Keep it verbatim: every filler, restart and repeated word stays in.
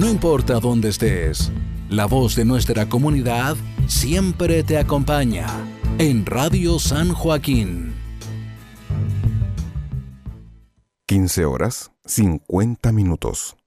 No importa dónde estés, la voz de nuestra comunidad siempre te acompaña en Radio San Joaquín. quince horas, cincuenta minutos.